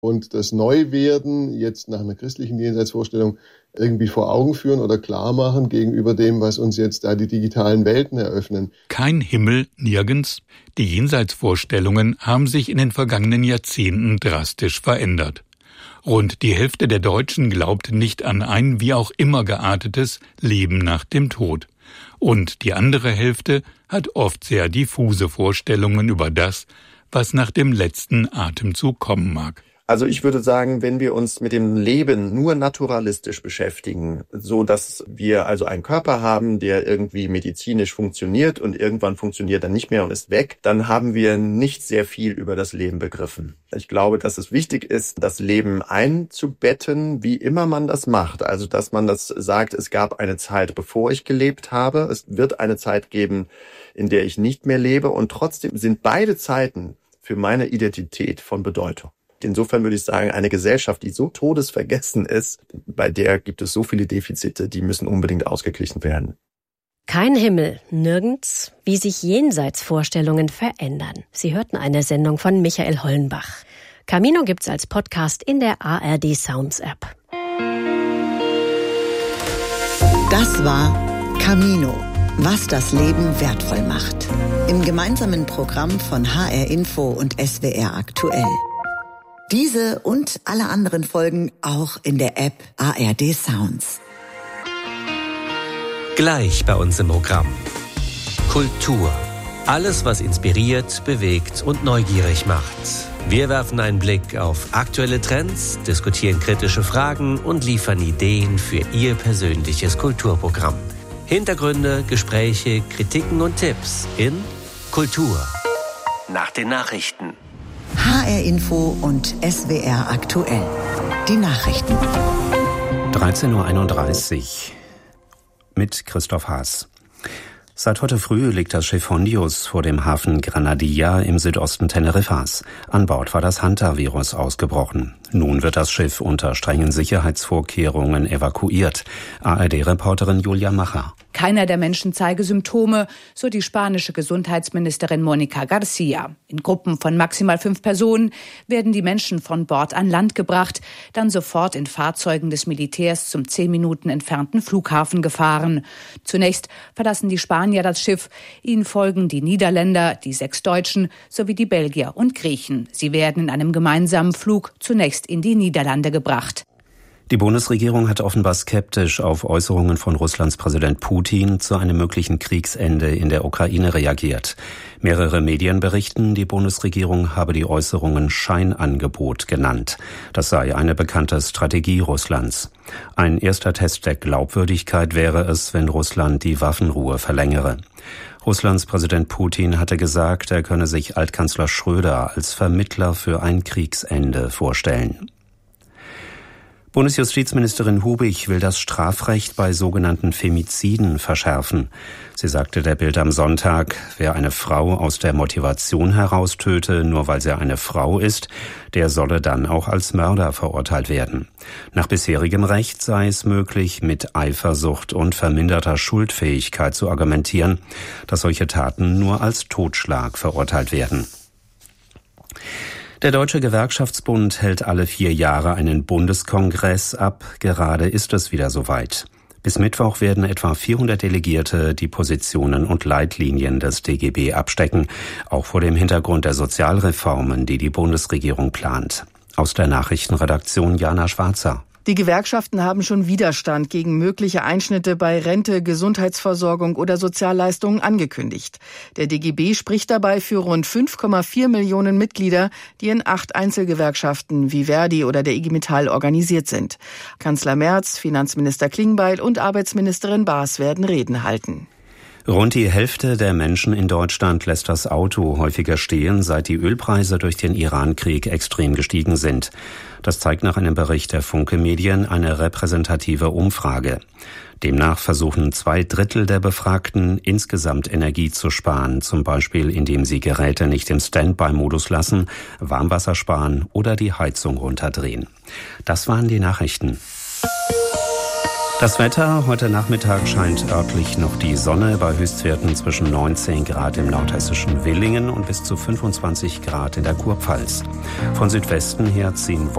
und das Neuwerden jetzt nach einer christlichen Jenseitsvorstellung irgendwie vor Augen führen oder klar machen gegenüber dem, was uns jetzt da die digitalen Welten eröffnen. Kein Himmel, nirgends. Die Jenseitsvorstellungen haben sich in den vergangenen Jahrzehnten drastisch verändert. Rund die Hälfte der Deutschen glaubt nicht an ein wie auch immer geartetes Leben nach dem Tod. Und die andere Hälfte hat oft sehr diffuse Vorstellungen über das, was nach dem letzten Atemzug kommen mag. Also ich würde sagen, wenn wir uns mit dem Leben nur naturalistisch beschäftigen, so dass wir also einen Körper haben, der irgendwie medizinisch funktioniert und irgendwann funktioniert er nicht mehr und ist weg, dann haben wir nicht sehr viel über das Leben begriffen. Ich glaube, dass es wichtig ist, das Leben einzubetten, wie immer man das macht. Also dass man das sagt, es gab eine Zeit, bevor ich gelebt habe, es wird eine Zeit geben, in der ich nicht mehr lebe und trotzdem sind beide Zeiten für meine Identität von Bedeutung. Insofern würde ich sagen, eine Gesellschaft, die so todesvergessen ist, bei der gibt es so viele Defizite, die müssen unbedingt ausgeglichen werden. Kein Himmel, nirgends, wie sich Jenseitsvorstellungen verändern. Sie hörten eine Sendung von Michael Hollenbach. Camino gibt's als Podcast in der ARD Sounds App. Das war Camino, was das Leben wertvoll macht. Im gemeinsamen Programm von HR Info und SWR Aktuell. Diese und alle anderen Folgen auch in der App ARD Sounds. Gleich bei uns im Programm. Kultur. Alles, was inspiriert, bewegt und neugierig macht. Wir werfen einen Blick auf aktuelle Trends, diskutieren kritische Fragen und liefern Ideen für Ihr persönliches Kulturprogramm. Hintergründe, Gespräche, Kritiken und Tipps in Kultur. Nach den Nachrichten. HR Info und SWR Aktuell. Die Nachrichten. 13.31 Uhr mit Christoph Haas. Seit heute früh liegt das Schiff Hondius vor dem Hafen Granadilla im Südosten Teneriffas. An Bord war das Hantavirus ausgebrochen. Nun wird das Schiff unter strengen Sicherheitsvorkehrungen evakuiert. ARD-Reporterin Julia Macher. Keiner der Menschen zeige Symptome, so die spanische Gesundheitsministerin Mónica García. In Gruppen von maximal 5 Personen werden die Menschen von Bord an Land gebracht, dann sofort in Fahrzeugen des Militärs zum 10 Minuten entfernten Flughafen gefahren. Zunächst verlassen die Spanier das Schiff. Ihnen folgen die Niederländer, die 6 Deutschen sowie die Belgier und Griechen. Sie werden in einem gemeinsamen Flug zunächst in die Niederlande gebracht. Die Bundesregierung hat offenbar skeptisch auf Äußerungen von Russlands Präsident Putin zu einem möglichen Kriegsende in der Ukraine reagiert. Mehrere Medien berichten, die Bundesregierung habe die Äußerungen Scheinangebot genannt. Das sei eine bekannte Strategie Russlands. Ein erster Test der Glaubwürdigkeit wäre es, wenn Russland die Waffenruhe verlängere. Russlands Präsident Putin hatte gesagt, er könne sich Altkanzler Schröder als Vermittler für ein Kriegsende vorstellen. Bundesjustizministerin Hubig will das Strafrecht bei sogenannten Femiziden verschärfen. Sie sagte der Bild am Sonntag, wer eine Frau aus der Motivation heraus töte, nur weil sie eine Frau ist, der solle dann auch als Mörder verurteilt werden. Nach bisherigem Recht sei es möglich, mit Eifersucht und verminderter Schuldfähigkeit zu argumentieren, dass solche Taten nur als Totschlag verurteilt werden. Der Deutsche Gewerkschaftsbund hält alle 4 Jahre einen Bundeskongress ab. Gerade ist es wieder soweit. Bis Mittwoch werden etwa 400 Delegierte die Positionen und Leitlinien des DGB abstecken, auch vor dem Hintergrund der Sozialreformen, die die Bundesregierung plant. Aus der Nachrichtenredaktion Jana Schwarzer. Die Gewerkschaften haben schon Widerstand gegen mögliche Einschnitte bei Rente, Gesundheitsversorgung oder Sozialleistungen angekündigt. Der DGB spricht dabei für rund 5,4 Millionen Mitglieder, die in 8 Einzelgewerkschaften wie Verdi oder der IG Metall organisiert sind. Kanzler Merz, Finanzminister Klingbeil und Arbeitsministerin Baas werden Reden halten. Rund die Hälfte der Menschen in Deutschland lässt das Auto häufiger stehen, seit die Ölpreise durch den Irankrieg extrem gestiegen sind. Das zeigt nach einem Bericht der Funke Medien eine repräsentative Umfrage. Demnach versuchen 2/3 der Befragten, insgesamt Energie zu sparen, zum Beispiel indem sie Geräte nicht im Standby-Modus lassen, Warmwasser sparen oder die Heizung runterdrehen. Das waren die Nachrichten. Das Wetter: Heute Nachmittag scheint örtlich noch die Sonne bei Höchstwerten zwischen 19 Grad im nordhessischen Villingen und bis zu 25 Grad in der Kurpfalz. Von Südwesten her ziehen